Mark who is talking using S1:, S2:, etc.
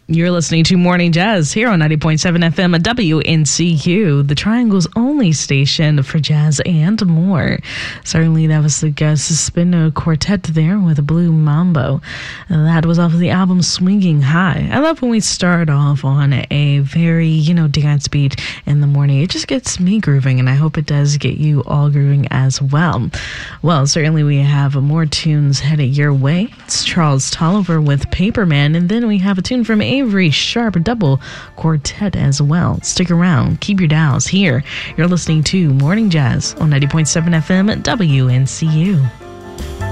S1: You're listening to Morning Jazz here on 90.7 FM at WNCU, the Triangle's only station for jazz and more. Certainly, that was the Gus Spino Quartet there with a Blue Mambo. That was off of the album Swinging High. I love when we start off on a very, dance beat in the morning. It just gets me grooving, and I hope it does get you all grooving as well. Well, certainly we have more tunes headed your way. It's Charles Tolliver with Paperman, and then we have a tune from Avery Sharp Double Quartet as well. Stick around, keep your dials here. You're listening to Morning Jazz on 90.7 FM at WNCU.